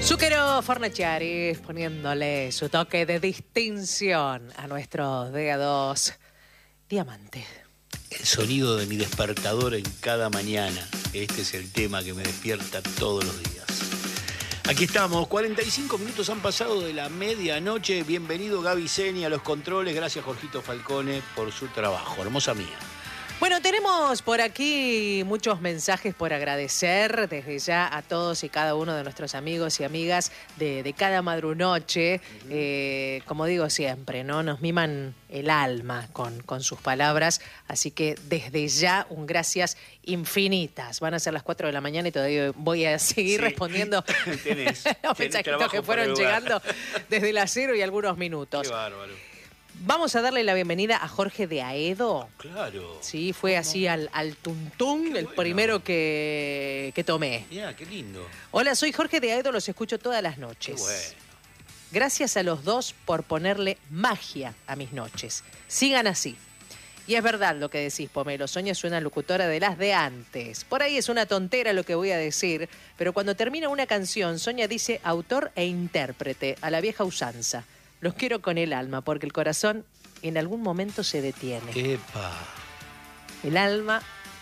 Zucchero Fornaciari poniéndole su toque de distinción a nuestros dedos diamante. El sonido de mi despertador en cada mañana. Este es el tema que me despierta todos los días. Aquí estamos, 45 minutos han pasado de la medianoche. Bienvenido Gaby Zeni a los controles. Gracias Jorgito Falcone por su trabajo. Hermosa mía. Bueno, tenemos por aquí muchos mensajes por agradecer desde ya a todos y cada uno de nuestros amigos y amigas de cada madrunoche. Como digo siempre, ¿no? Nos miman el alma con sus palabras, así que desde ya un gracias infinitas. Van a ser las 4 de la mañana y todavía voy a seguir respondiendo los mensajitos que fueron llegando desde las 0 y algunos minutos. Qué bárbaro. Vamos a darle la bienvenida a Jorge de Aedo. Claro. Sí, fue así al tuntún, el primero que tomé. Mira, qué lindo. Hola, soy Jorge de Aedo, los escucho todas las noches. Qué bueno. Gracias a los dos por ponerle magia a mis noches. Sigan así. Y es verdad lo que decís, Pomelo. Sonia es una locutora de las de antes. Por ahí es una tontera lo que voy a decir, pero cuando termina una canción, Sonia dice autor e intérprete, a la vieja usanza. Los quiero con el alma, porque el corazón en algún momento se detiene. Epa. El alma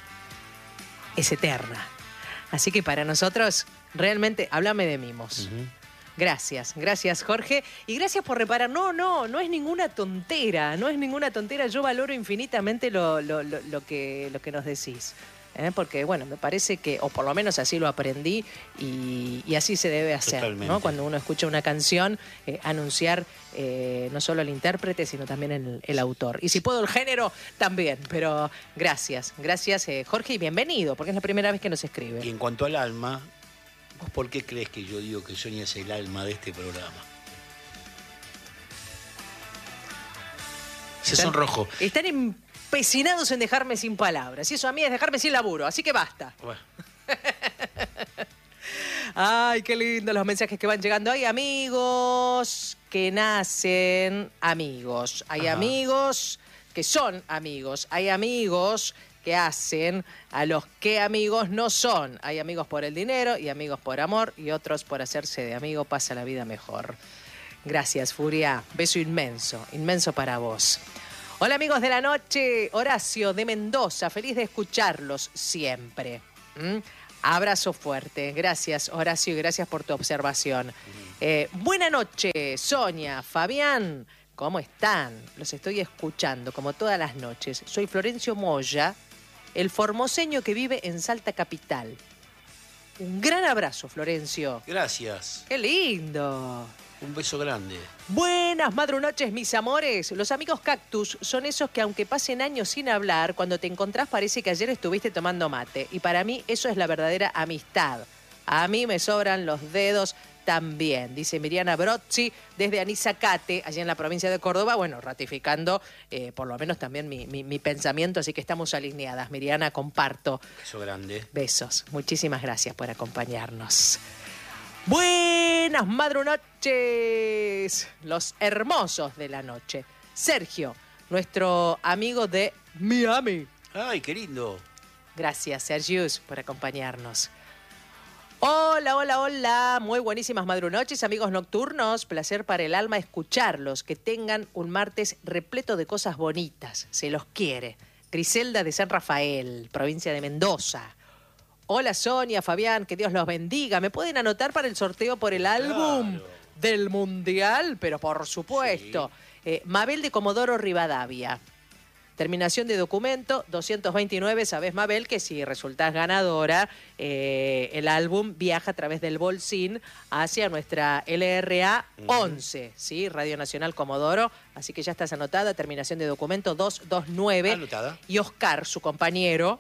es eterna. Así que para nosotros, realmente, háblame de mimos. Gracias, gracias Jorge. Y gracias por reparar. No es ninguna tontera, no es ninguna tontera. Yo valoro infinitamente lo que nos decís. Porque, bueno, me parece que, o por lo menos así lo aprendí y así se debe hacer, ¿no? Cuando uno escucha una canción, anunciar no solo el intérprete, sino también el autor. Y si puedo el género, también. Pero gracias Jorge, y bienvenido, porque es la primera vez que nos escribe. Y en cuanto al alma, ¿vos por qué crees que yo digo que Sonia es el alma de este programa? Se sonrojó. Están empecinados en dejarme sin palabras. Y eso a mí es dejarme sin laburo, así que basta. Bueno. Ay, qué lindo los mensajes que van llegando. Hay amigos que nacen amigos. Hay amigos que son amigos. Hay amigos que hacen a los que amigos no son. Hay amigos por el dinero y amigos por amor y otros por hacerse de amigo pasa la vida mejor. Gracias, Furia. Beso inmenso, inmenso para vos. Hola amigos de la noche, Horacio de Mendoza, feliz de escucharlos siempre. Abrazo fuerte, gracias Horacio y gracias por tu observación. Buena noche, Sonia, Fabián, ¿cómo están? Los estoy escuchando como todas las noches. Soy Florencio Moya, el formoseño que vive en Salta Capital. Un gran abrazo, Florencio. Gracias. ¡Qué lindo! Un beso grande. Buenas madrunoches, mis amores. Los amigos cactus son esos que aunque pasen años sin hablar, cuando te encontrás parece que ayer estuviste tomando mate. Y para mí eso es la verdadera amistad. A mí me sobran los dedos también, dice Miriana Brozzi desde Anizacate, allá en la provincia de Córdoba. Bueno, ratificando por lo menos también mi pensamiento, así que estamos alineadas. Miriana, comparto. Beso grande. Besos. Muchísimas gracias por acompañarnos. Buenas madrunoches, los hermosos de la noche. Sergio, nuestro amigo de Miami. Ay, qué lindo. Gracias, Sergius, por acompañarnos. Hola. Muy buenísimas madrunoches, amigos nocturnos. Placer para el alma escucharlos. Que tengan un martes repleto de cosas bonitas. Se los quiere. Griselda de San Rafael, provincia de Mendoza. Hola Sonia, Fabián, que Dios los bendiga. ¿Me pueden anotar para el sorteo por el álbum del Mundial? Pero por supuesto. Sí. Mabel de Comodoro Rivadavia. Terminación de documento 229. Sabés, Mabel, que si resultás ganadora, el álbum viaja a través del Bolsín hacia nuestra LRA 11, ¿sí? Radio Nacional Comodoro. Así que ya estás anotada. Terminación de documento 229. Anotada. Y Oscar, su compañero,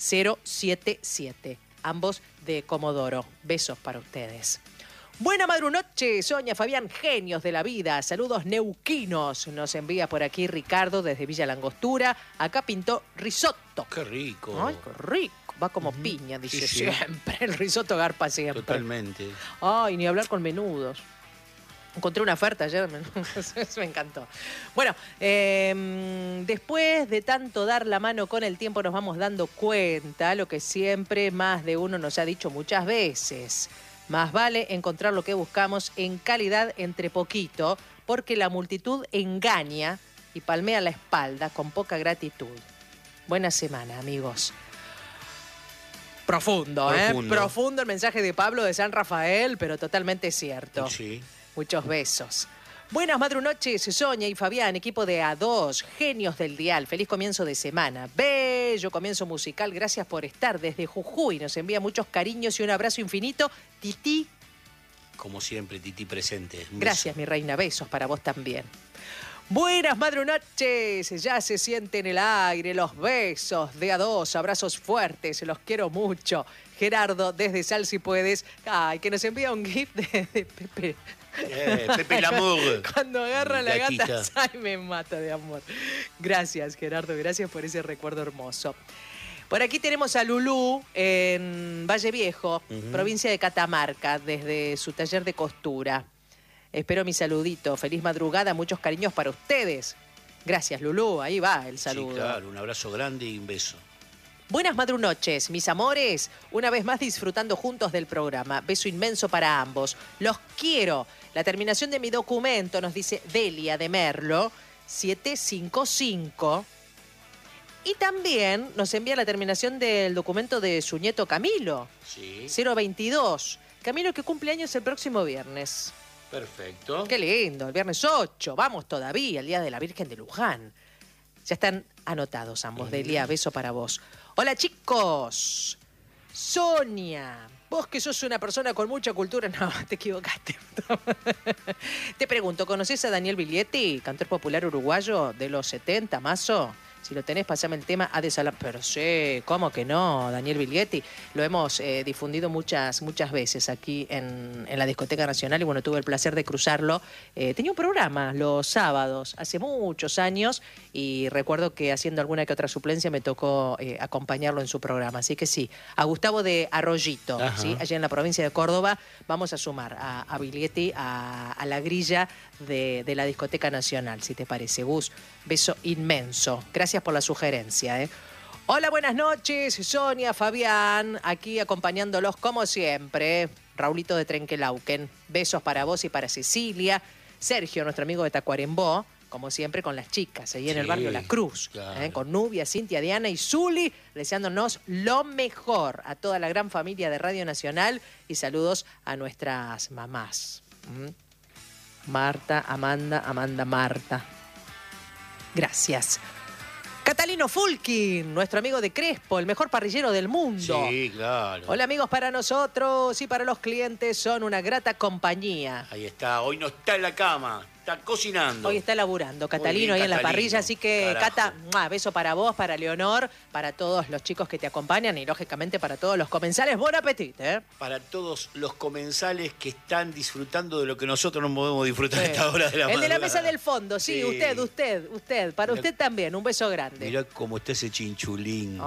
077, ambos de Comodoro. Besos para ustedes. Buena madrunoche, Sonia, Fabián, genios de la vida. Saludos neuquinos. Nos envía por aquí Ricardo desde Villa Langostura. Acá pintó risotto. Qué rico. Ay, qué rico. Va como piña, dice siempre. El risotto garpa siempre. Totalmente. Ay, ni hablar con menudos. Encontré una oferta ayer, eso me encantó. Bueno, después de tanto dar la mano con el tiempo nos vamos dando cuenta, lo que siempre más de uno nos ha dicho muchas veces. Más vale encontrar lo que buscamos en calidad entre poquito, porque la multitud engaña y palmea la espalda con poca gratitud. Buena semana, amigos. Profundo, Profundo el mensaje de Pablo de San Rafael, pero totalmente cierto. Sí. Muchos besos. Buenas madrunoches, Sonia y Fabián, equipo de A2, genios del dial. Feliz comienzo de semana. Bello comienzo musical. Gracias por estar desde Jujuy. Nos envía muchos cariños y un abrazo infinito. Titi. Como siempre, Titi presente. Gracias, mi reina. Besos para vos también. Buenas madrunoches. Ya se siente en el aire los besos de A2. Abrazos fuertes. Los quiero mucho. Gerardo, desde Sal si puedes. Ay, que nos envía un gif de Pepe. Pepe Lamour. Cuando agarra la Gatita. gata, ay, me mata de amor. Gracias, Gerardo, gracias por ese recuerdo hermoso. Por aquí tenemos a Lulú en Valle Viejo, provincia de Catamarca, desde su taller de costura. Espero mi saludito. Feliz madrugada, muchos cariños para ustedes. Gracias, Lulú, ahí va el saludo. Sí, claro, un abrazo grande y un beso. Buenas madrunoches, mis amores. Una vez más disfrutando juntos del programa. Beso inmenso para ambos. Los quiero. La terminación de mi documento, nos dice Delia de Merlo, 755. Y también nos envía la terminación del documento de su nieto Camilo, Sí. 022. Camilo que cumple años el próximo viernes. Perfecto. Qué lindo, el viernes 8. Vamos todavía, el Día de la Virgen de Luján. Ya están anotados ambos. Delia, beso para vos. Hola, chicos. Sonia, vos que sos una persona con mucha cultura... No, te equivocaste. Te pregunto, ¿conocés a Daniel Biglietti, cantor popular uruguayo de los 70, mazo? Si lo tenés, pasame el tema a desalar. Pero sí, ¿cómo que no? Daniel Biglietti. Lo hemos difundido muchas veces aquí en la Discoteca Nacional y bueno, tuve el placer de cruzarlo. Tenía un programa los sábados, hace muchos años, y recuerdo que haciendo alguna que otra suplencia me tocó acompañarlo en su programa. Así que sí, a Gustavo de Arroyito, ¿sí? Allá en la provincia de Córdoba, vamos a sumar a Biglietti a la grilla de la Discoteca Nacional, si te parece. Gus, beso inmenso. Gracias por la sugerencia. Hola, buenas noches, Sonia, Fabián, aquí acompañándolos como siempre. Raulito de Trenquelauquen, besos para vos y para Cecilia. Sergio, nuestro amigo de Tacuarembó, como siempre con las chicas, ahí en el barrio La Cruz, claro. Con Nubia, Cintia, Diana y Zuli, deseándonos lo mejor a toda la gran familia de Radio Nacional y saludos a nuestras mamás. Marta, Amanda, Marta. Gracias. Catalino Fulkin, nuestro amigo de Crespo, el mejor parrillero del mundo. Sí, claro. Hola amigos, para nosotros y para los clientes son una grata compañía. Ahí está, hoy no está en la cama, está cocinando. Hoy está laburando Catalino bien, ahí en la Catalino, parrilla, así que carajo. Cata, ¡mua! Beso para vos, para Leonor, para todos los chicos que te acompañan y lógicamente para todos los comensales. Buen apetito, ¿eh? Para todos los comensales que están disfrutando de lo que nosotros no podemos disfrutar a Sí. esta hora de la El de la madrugada. mesa del fondo, sí, Sí. usted. Para Mirá- usted también, un beso grande. Mirá cómo está ese chinchulín.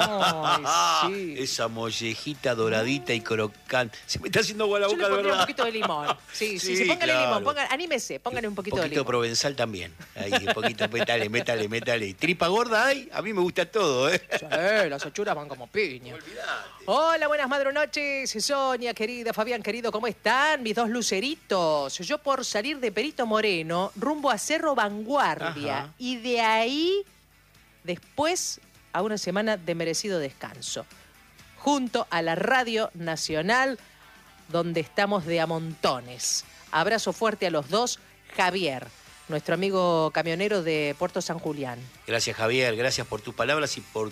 Ay, sí. Esa mollejita doradita y crocante. Se me está haciendo agua la Yo boca, le de pondría un verdad. poquito de limón. Sí, Sí, póngale claro. limón, anímese, póngale un poquito de limón. provenzal también. Ahí, un poquito, métale. Tripa gorda hay, a mí me gusta todo, ¿eh? Sí, las achuras van como piña. Hola, buenas madrunoches, Sonia, querida, Fabián, querido, ¿cómo están? Mis dos luceritos. Yo por salir de Perito Moreno, rumbo a Cerro Vanguardia. Ajá. Y de ahí, después, a una semana de merecido descanso. Junto a la Radio Nacional, donde estamos de a montones. Abrazo fuerte a los dos. Javier, nuestro amigo camionero de Puerto San Julián. Gracias, Javier, gracias por tus palabras y por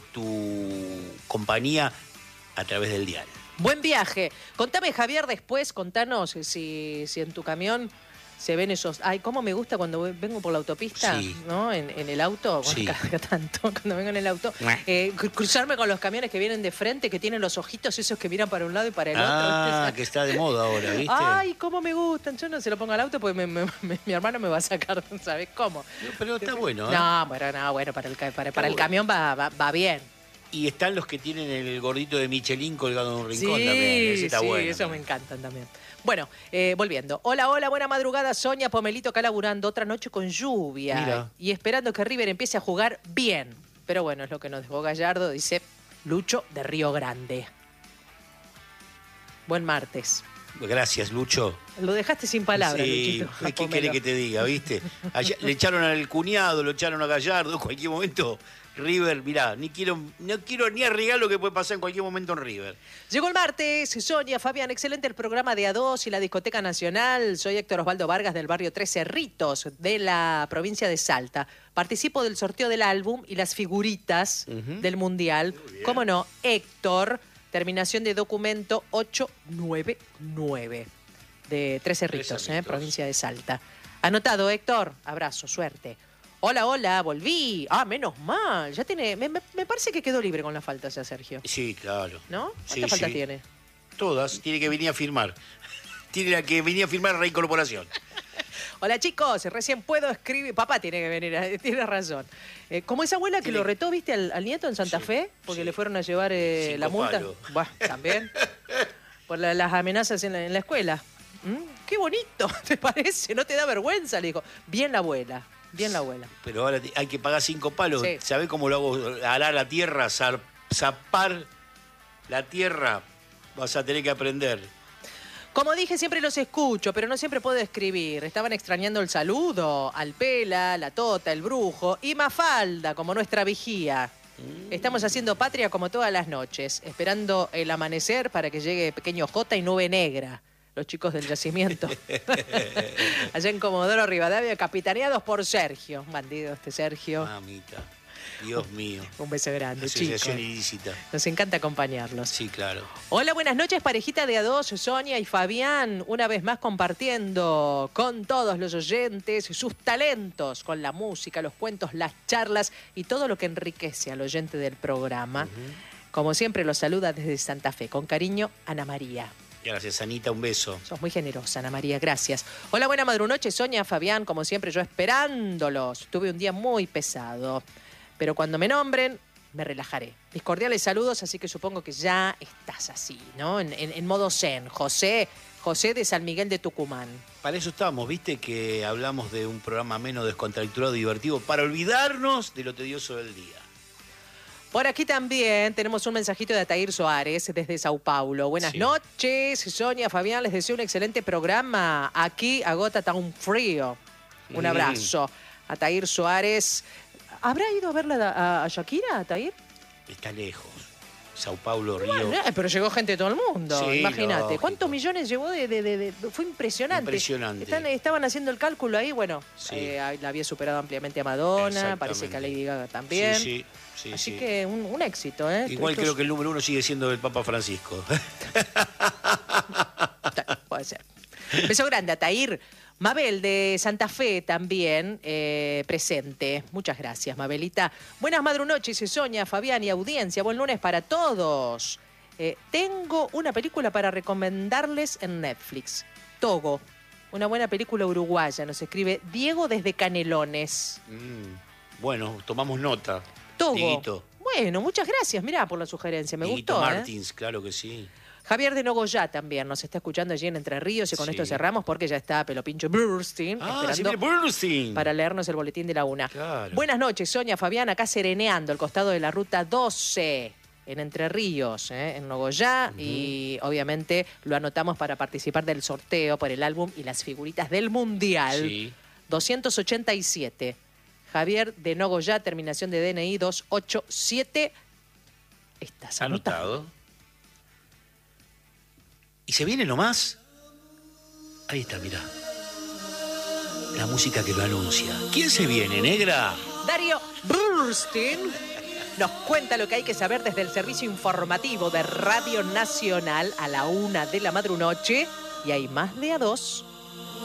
tu compañía a través del dial. Buen viaje. Contame, Javier, después, contanos si en tu camión se ven esos... Ay, cómo me gusta cuando vengo por la autopista, Sí. ¿no? En el auto, bueno, Sí. cada tanto, cuando vengo en el auto, cruzarme con los camiones que vienen de frente, que tienen los ojitos esos que miran para un lado y para el Ah, otro. que está de moda ahora, ¿viste? Ay, cómo me gustan. Yo no se lo pongo al auto porque mi hermano me va a sacar, ¿sabes cómo? Pero está bueno, ¿eh? No, bueno, para el bueno. camión va bien. Y están los que tienen el gordito de Michelin colgado en un rincón Sí, también. Ese está sí, bueno. eso me encantan también. Bueno, volviendo. Hola, buena madrugada, Sonia, Pomelito acá laburando. Otra noche con lluvia. Mira. Y esperando que River empiece a jugar bien. Pero bueno, es lo que nos dejó Gallardo, dice Lucho de Río Grande. Buen martes. Gracias, Lucho. Lo dejaste sin palabras, Sí, Luchito. ¿qué Pomelo. querés que te diga, viste? Le echaron al cuñado, lo echaron a Gallardo, en cualquier momento River, mirá, no quiero ni arriesgar lo que puede pasar en cualquier momento en River. Llegó el martes, Sonia, Fabián, excelente el programa de A2 y la Discoteca Nacional. Soy Héctor Osvaldo Vargas del barrio Tres Cerritos de la provincia de Salta. Participo del sorteo del álbum y las figuritas del Mundial. ¿Cómo no? Héctor, terminación de documento 899 de Tres Cerritos, provincia de Salta. Anotado, Héctor. Abrazo, suerte. Hola, volví. Ah, menos mal. Ya tiene. Me parece que quedó libre con las faltas ya, Sergio. Sí, claro. ¿No? Sí, ¿Cuántas faltas tiene? Todas. Tiene que venir a firmar. Tiene la que venir a firmar la reincorporación. Hola, chicos. Recién puedo escribir. Papá tiene que venir. Tiene razón. Como esa abuela que lo retó, ¿viste? Al nieto en Santa Fe. Porque le fueron a llevar la multa. palos. Bueno, también. Por las amenazas en la escuela. Qué bonito, ¿te parece? ¿No te da vergüenza? Le dijo. Bien la abuela. Pero ahora hay que pagar 5 palos. Sí. ¿Sabés cómo lo hago? Arar la tierra, zapar la tierra. Vas a tener que aprender. Como dije, siempre los escucho, pero no siempre puedo escribir. Estaban extrañando el saludo, al Pela, la Tota, el Brujo y Mafalda, como nuestra vigía. Estamos haciendo patria como todas las noches, esperando el amanecer para que llegue Pequeño J y Nube Negra. Los chicos del yacimiento. Allá en Comodoro Rivadavia, capitaneados por Sergio. Un bandido este Sergio. Mamita, Dios mío. Un beso grande, chicos. Asociación ilícita. Nos encanta acompañarlos. Sí, claro. Hola, buenas noches, parejita de A2, Sonia y Fabián. Una vez más compartiendo con todos los oyentes sus talentos, con la música, los cuentos, las charlas y todo lo que enriquece al oyente del programa. Como siempre, los saluda desde Santa Fe. Con cariño, Ana María. Gracias, Anita, un beso. Sos muy generosa, Ana María, gracias. Hola, buena madrunoche, Sonia, Fabián, como siempre, yo esperándolos. Tuve un día muy pesado, pero cuando me nombren, me relajaré. Mis cordiales saludos, así que supongo que ya estás así, ¿no? En modo zen. José de San Miguel de Tucumán. Para eso estamos, viste que hablamos de un programa menos descontracturado y divertido para olvidarnos de lo tedioso del día. Por aquí también tenemos un mensajito de Ataír Suárez desde Sao Paulo. Buenas noches, Sonia, Fabián, les deseo un excelente programa. Aquí agota está un frío. Un abrazo. Ataír Suárez. ¿Habrá ido a verla a Shakira, Ataír? Está lejos. Sao Paulo, Río. Bueno, pero llegó gente de todo el mundo, Sí, imagínate. lógico. ¿Cuántos millones llevó fue impresionante. Impresionante. Estaban haciendo el cálculo ahí, bueno, Sí. la había superado ampliamente a Madonna, parece que a Lady Gaga también. Sí. Así que un éxito, ¿eh? Igual creo que el número 1 sigue siendo el Papa Francisco. Puede ser. Beso grande a Tair. Mabel de Santa Fe también presente. Muchas gracias, Mabelita. Buenas madrunoches, Sonia, Fabián y audiencia. Buen lunes para todos. Tengo una película para recomendarles en Netflix. Togo. Una buena película uruguaya. Nos escribe Diego desde Canelones. Bueno, tomamos nota. Togo. Dieguito. Bueno, muchas gracias, mirá, por la sugerencia. Me Dieguito gustó. Martins, claro que sí. Javier de Nogoyá también nos está escuchando allí en Entre Ríos y con esto cerramos porque ya está Pelopincho Burstein esperando Burstein. para leernos el boletín de la una. Claro. Buenas noches, Sonia, Fabián, acá sereneando al costado de la ruta 12 en Entre Ríos, en Nogoyá, y obviamente lo anotamos para participar del sorteo por el álbum y las figuritas del Mundial. Sí. 287. Javier de Nogoyá, terminación de DNI 287. Estás anotado. ¿Y se viene nomás? Ahí está, mirá. La música que lo anuncia. ¿Quién se viene, negra? Darío Burstein nos cuenta lo que hay que saber desde el servicio informativo de Radio Nacional a la 1 de la madrunoche. Y hay más de A2.